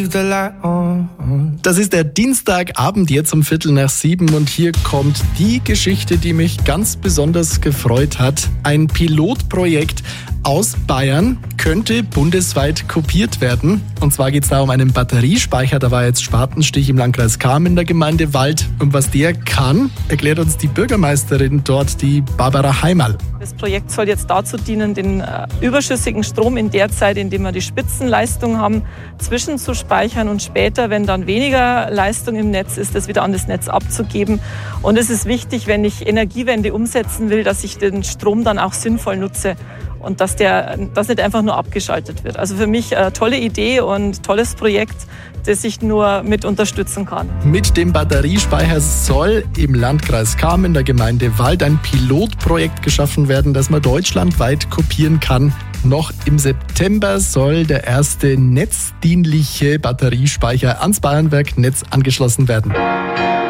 Das ist der Dienstagabend jetzt um 6:15 und hier kommt die Geschichte, die mich ganz besonders gefreut hat. Ein Pilotprojekt aus Bayern könnte bundesweit kopiert werden. Und zwar geht es da um einen Batteriespeicher. Da war jetzt Spatenstich im Landkreis Cham in der Gemeinde Wald. Und was der kann, erklärt uns die Bürgermeisterin dort, die Barbara Heimerl. Das Projekt soll jetzt dazu dienen, den überschüssigen Strom in der Zeit, in der wir die Spitzenleistung haben, zwischenzuspeichern und später, wenn dann weniger Leistung im Netz ist, das wieder an das Netz abzugeben. Und es ist wichtig, wenn ich Energiewende umsetzen will, dass ich den Strom dann auch sinnvoll nutze und dass nicht einfach nur abgeschaltet wird. Also für mich eine tolle Idee und tolles Projekt, das ich nur mit unterstützen kann. Mit dem Batteriespeicher soll im Landkreis Cham in der Gemeinde Wald ein Pilotprojekt geschaffen werden, das man deutschlandweit kopieren kann. Noch im September soll der erste netzdienliche Batteriespeicher ans Bayernwerk-Netz angeschlossen werden.